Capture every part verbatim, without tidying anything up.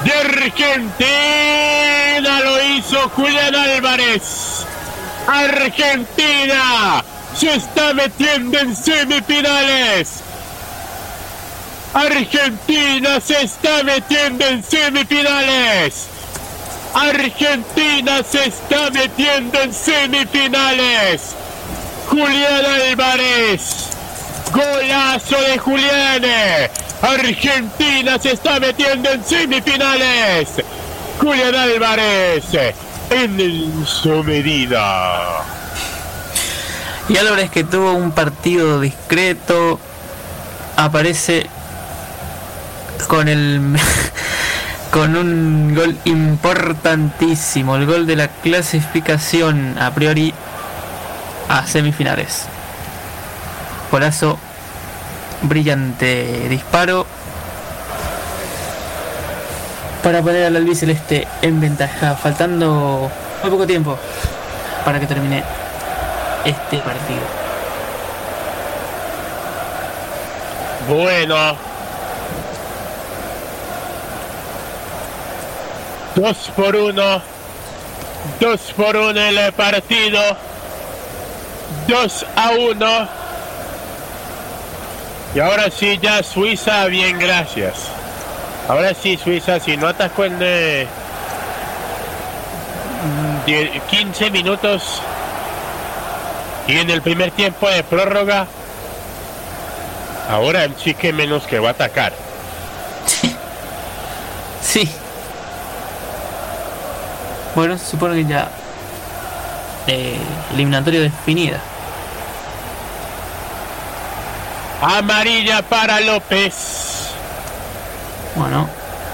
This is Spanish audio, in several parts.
de Argentina lo hizo Julián Álvarez. Argentina se está metiendo en semifinales. Argentina se está metiendo en semifinales. Argentina se está metiendo en semifinales. Julián Álvarez. Golazo de Julián. Argentina se está metiendo en semifinales. Julián Álvarez en su medida. Y Álvarez, que tuvo un partido discreto, aparece con el con un gol importantísimo, el gol de la clasificación a priori a semifinales. Golazo, brillante disparo para poner al albiceleste en ventaja, faltando muy poco tiempo para que termine este partido. Bueno, dos por uno, dos por uno el partido, dos a uno. Y ahora sí ya Suiza, bien, gracias. Ahora sí Suiza, si no atacó en eh, quince minutos y en el primer tiempo de prórroga, ahora sí que menos que va a atacar. Sí. Bueno, se supone que ya eh, eliminatoria definida. Amarilla para López. Bueno.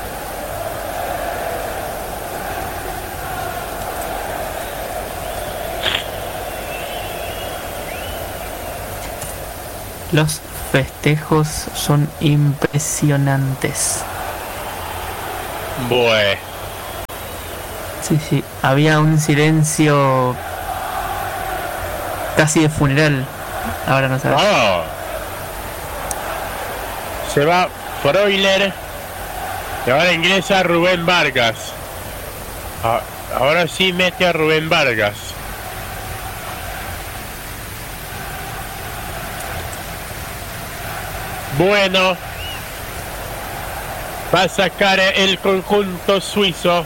Los festejos son impresionantes. Bueno. Sí, sí. Había un silencio casi de funeral. Ahora no sabes. Oh. Se va Freuler. Y ahora ingresa Rubén Vargas. Ah, ahora sí mete a Rubén Vargas. Bueno. Va a sacar el conjunto suizo.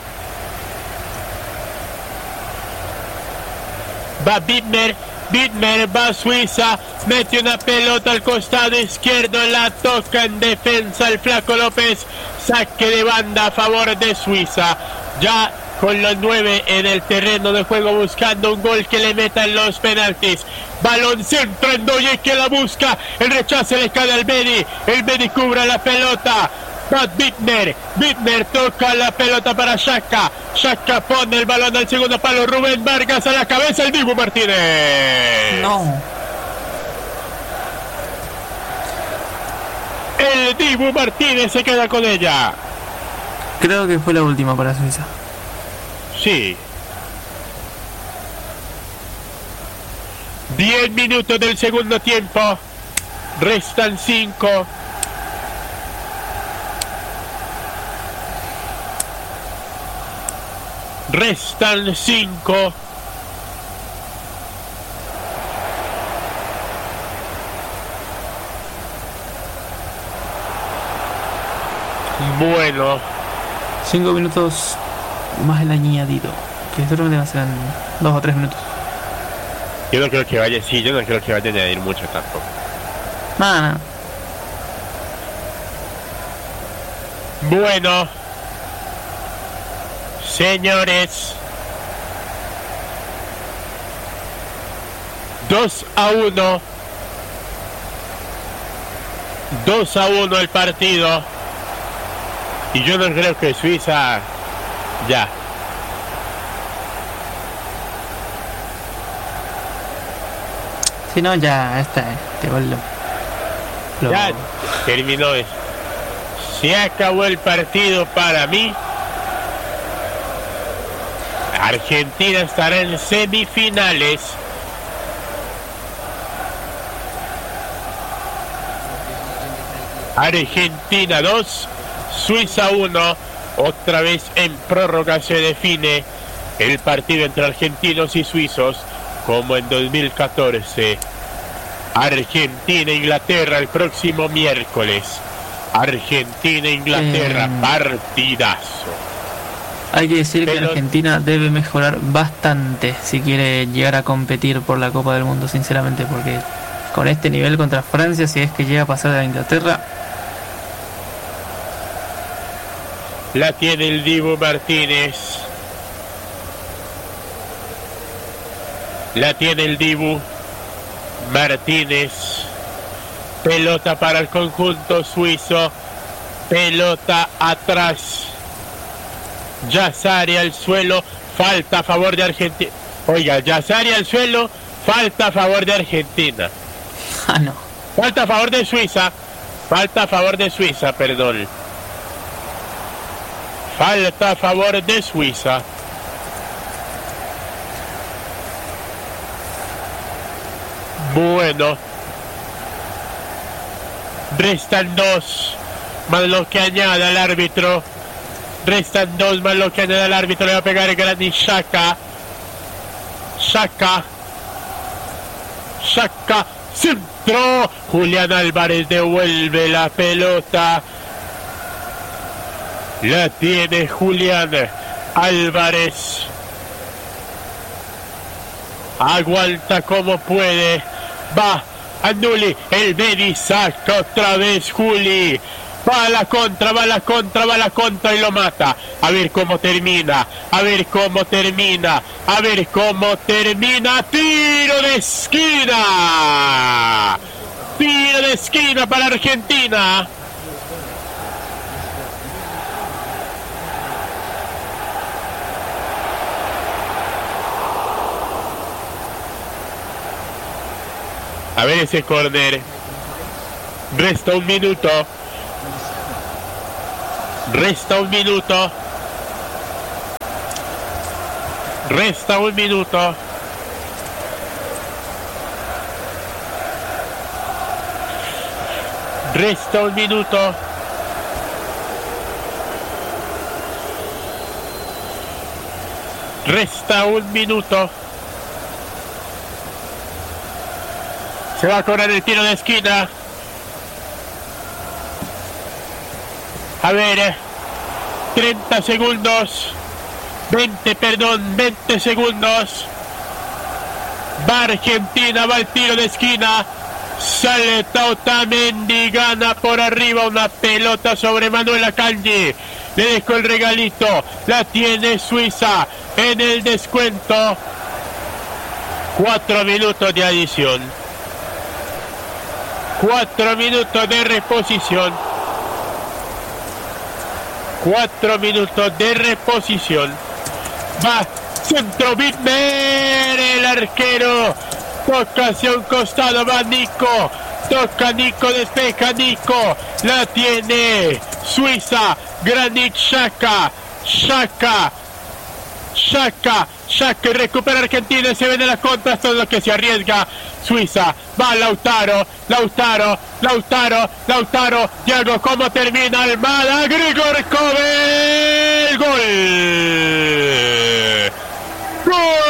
Va Bittner. Bittner va a Suiza. Mete una pelota al costado izquierdo. La toca en defensa el Flaco López. Saque de banda a favor de Suiza. Ya con los nueve en el terreno de juego, buscando un gol que le metan los penaltis. Balón centro en Doye, que la busca. El rechace le cae al Bedi. El Bedi cubre la pelota. Va Bittner. Bittner toca la pelota para Xhaka. Xhaka pone el balón al segundo palo. Rubén Vargas a la cabeza. El Dibu Martínez. No. El Dibu Martínez se queda con ella. Creo que fue la última para Suiza. Sí. Diez minutos del segundo tiempo. Restan cinco. Restan cinco. Bueno. Cinco minutos más el añadido. Que seguramente serán dos o tres minutos. Yo no creo que vaya, sí, yo no creo que vaya a añadir mucho tampoco. Nada. Bueno. Señores. dos a uno. dos a uno el partido. Y yo no creo que Suiza ya. Si no, ya está, este gol lo, lo... Ya terminó. Se acabó el partido para mí. Argentina estará en semifinales. Argentina dos, Suiza uno. Otra vez en prórroga se define el partido entre argentinos y suizos, como en dos mil catorce. Argentina-Inglaterra el próximo miércoles. Argentina-Inglaterra, eh, partidazo. Hay que decir Pero... que Argentina debe mejorar bastante si quiere llegar a competir por la Copa del Mundo, sinceramente, porque con este nivel contra Francia, si es que llega a pasar a Inglaterra... La tiene el Dibu Martínez. La tiene el Dibu Martínez. Pelota para el conjunto suizo. Pelota atrás. Yazzari al suelo. Falta a favor de Argentina. Oiga, Yazzari al suelo. Falta a favor de Argentina. Ah, no. Falta a favor de Suiza. Falta a favor de Suiza, perdón. Falta a favor de Suiza. Bueno. Restan dos. Más lo que añada el árbitro. Restan dos más lo que añade el árbitro. Le va a pegar el Granit Xhaka. Xhaka. Xhaka. Centro. Julián Álvarez devuelve la pelota. La tiene Julián Álvarez. Aguanta como puede. Va Anuli. El Bedi saca otra vez Juli. Va a la contra, va a la contra, va a la contra y lo mata. A ver cómo termina. A ver cómo termina. A ver cómo termina. Tiro de esquina. Tiro de esquina para Argentina. A ver ese córner. Resta un minuto. Resta un minuto. Resta un minuto. Resta un minuto. Resta un minuto. Se va a cobrar el tiro de esquina. A ver, treinta segundos. veinte, perdón, veinte segundos. Va Argentina, va el tiro de esquina. Sale Otamendi, gana por arriba una pelota sobre Manuel Akanji. Le dejó el regalito. La tiene Suiza en el descuento. Cuatro minutos de adición. Cuatro minutos de reposición. Cuatro minutos de reposición. Va centro Bitmer, el arquero. Toca hacia un costado, va Nico. Toca Nico, despeja Nico. La tiene Suiza. Granit Xhaka. Xhaka. Xhaka. Xhaka y recupera Argentina. Se viene la contra. Todo lo que se arriesga Suiza. Va Lautaro. Lautaro. Lautaro. Lautaro. Diego, ¿cómo termina Almada? Grigor Kobel. Gol.